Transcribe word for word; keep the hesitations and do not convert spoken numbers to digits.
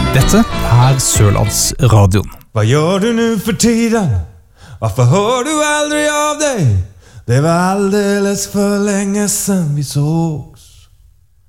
Dette er Sørlandsradioen. Hva gjør du nu for tiden? Hvorfor hører du aldri av deg? Det var aldeles for lenge siden vi så.